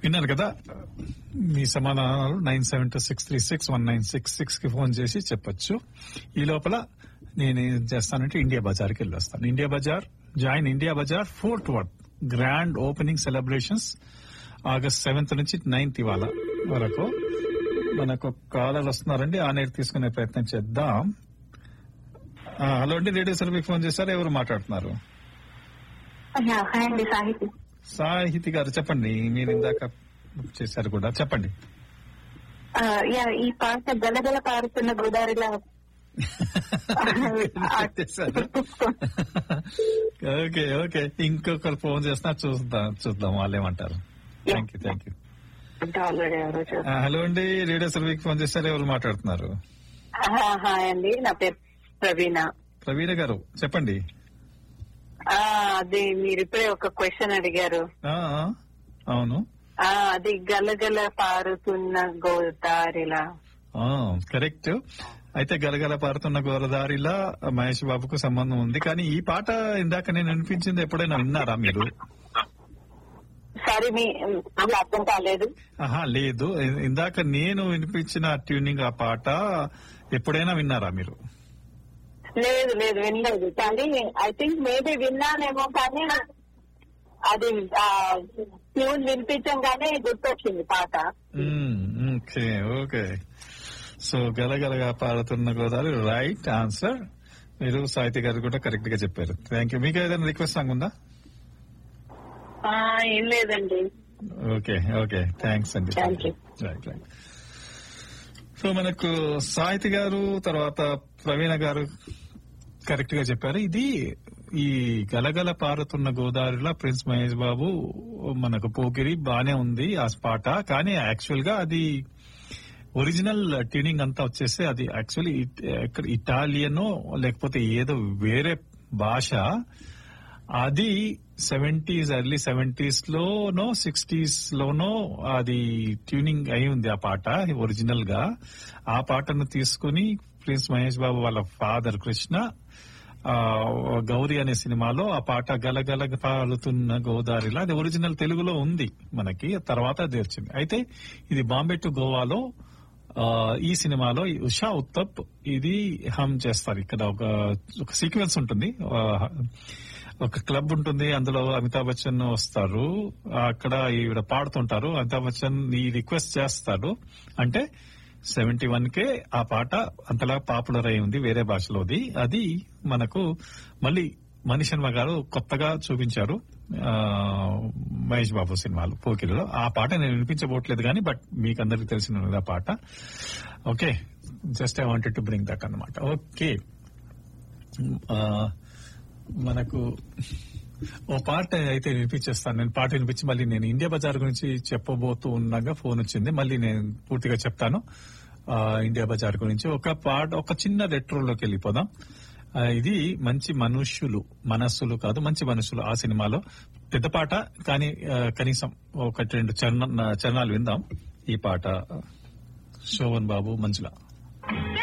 విన్నారు కదా మీ సమాధానాలు 9726361966 కి ఫోన్ చేసి చెప్పొచ్చు. ఈ లోపల నేను ఏం చేస్తానంటే ఇండియా బజార్కి వెళ్ళొస్తాను. India Bazaar join India Bazaar fourth word grand opening celebrations August 7th నుంచి 9th ఇవాళ వరకు. మనకు కాలర్ వస్తున్నారండి, ఆ నేటి తీసుకునే ప్రయత్నం చేద్దాం. హలో అండి, రేడియో సర్వీకి ఫోన్ చేశారు, ఎవరు మాట్లాడుతున్నారు? సాహితి గారు చెప్పండి, మీరు ఇందాక చేశారు కూడా, చెప్పండి. ఈ పాట గలగల పారుతున్న గోదావరిలో. ఓకే ఓకే, ఇంకొకరు ఫోన్ చేస్తున్నా, చూద్దాం వాళ్ళు ఏమంటారు. Thank you. హలో అండి, రేడియో సర్వీకి ఫోన్ చేశారు, ఎవరు మాట్లాడుతున్నారు? హాయ్ అండి, నా పేరు ప్రవీణ గారు చెప్పండి. అది మీరు ఇప్పుడే ఒక క్వశ్చన్ అడిగారు. అవును, అది గలగల పారుతున్న గోదావరిలా. కరెక్ట్. అయితే గలగల పారుతున్న గోదావరిలా మహేష్ బాబుకు సంబంధం ఉంది. కానీ ఈ పాట ఇందాక నేను వినిపించింది ఎప్పుడైనా విన్నారా మీరు? సారీ, అర్థం కాలేదు. లేదు, ఇందాక నేను వినిపించిన ట్యూనింగ్ ఆ పాట ఎప్పుడైనా విన్నారా మీరు? లేదు వినలేదు. కానీ ఐ థింక్ మేబీ విన్నానేమో, కానీ అది ట్యూన్ వినిపించగానే గుర్తొచ్చింది పాట. ఓకే. సో గలగలగా పారుతున్న గోదావరి రైట్ ఆన్సర్. మీరు సాహితీ గారు కూడా కరెక్ట్ గా చెప్పారు. Thank you. మీకు ఏదైనా రిక్వెస్ట్ సాంగ్ ఉందా? ఏం లేదండి. ఓకే థ్యాంక్స్ అండి. రైట్. సో మనకు సాహితీ గారు తర్వాత ప్రవీణ గారు కరెక్ట్ గా చెప్పారు. ఇది ఈ గలగల పారుతున్న గోదావరిలో ప్రిన్స్ మహేష్ బాబు మనకు పోకిరి బానే ఉంది ఆ పాట. కానీ యాక్చువల్ గా అది ఒరిజినల్ ట్యూనింగ్ అంతా వచ్చేసి అది యాక్చువల్లీ ఇటాలియనో లేకపోతే ఏదో వేరే భాష. అది 70s ఎర్లీ 70s లోనో 60s లోనో అది ట్యూనింగ్ అయి ఉంది ఆ పాట ఒరిజినల్ గా. ఆ పాటను తీసుకుని ప్రిన్స్ మహేష్ బాబు వాళ్ళ ఫాదర్ కృష్ణ గౌరీ అనే సినిమాలో ఆ పాట గలగల పారుతున్న గోదావరిలో అది ఒరిజినల్ తెలుగులో ఉంది మనకి. తర్వాత అది వచ్చింది. అయితే ఇది బాంబే టు గోవాలో ఈ సినిమాలో ఉషా ఉత్తప్ ఇది హమ్ చేస్తారు. ఇక్కడ ఒక సీక్వెన్స్ ఉంటుంది, ఒక క్లబ్ ఉంటుంది, అందులో అమితాబ్ బచ్చన్ వస్తారు, అక్కడ ఈవిడ పాడుతుంటారు. అమితాబ్ బచ్చన్ ఈ రిక్వెస్ట్ చేస్తాడు. అంటే 71కే ఆ పాట అంతలా పాపులర్ అయి ఉంది వేరే భాషలోది. అది మనకు మళ్ళీ మణిశర్మ గారు కొత్తగా చూపించారు మహేష్ బాబు సినిమాలు పోకిరిలో. ఆ పాట నేను వినిపించబోట్లేదు కానీ బట్ మీకు అందరికి తెలిసిన ఆ పాట. Okay, just I wanted to bring that అన్నమాట. ఓకే, మనకు ఓ పాట అయితే వినిపించేస్తాను. నేను పాట వినిపించి మళ్ళీ నేను ఇండియా బజార్ గురించి చెప్పబోతూ ఉండగా ఫోన్ వచ్చింది. మళ్ళీ నేను పూర్తిగా చెప్తాను ఇండియా బజార్ గురించి. ఒక చిన్న రెట్రోలోకి వెళ్ళిపోదాం. ఇది మంచి మనస్సులు కాదు మంచి మనుషులు ఆ సినిమాలో పెద్ద పాట. కానీ కనీసం 1-2 చరణాలు విందాం. ఈ పాట శోభన్ బాబు మంజుల.